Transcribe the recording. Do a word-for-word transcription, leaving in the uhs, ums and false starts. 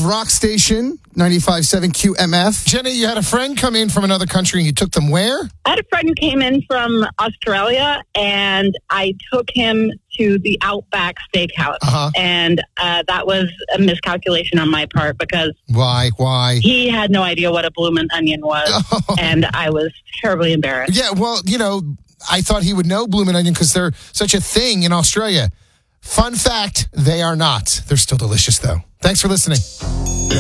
Rock Station, ninety-five point seven Q M F. Jenny, you had a friend come in from another country and you took them where? I had a friend who came in from Australia, and I took him to the Outback Steakhouse. Uh-huh. And uh, that was a miscalculation on my part because Why? Why? he had no idea what a bloomin' onion was, Oh. and I was terribly embarrassed. Yeah, well, you know, I thought he would know bloomin' onion because they're such a thing in Australia. Fun fact, they are not. They're still delicious, though. Thanks for listening.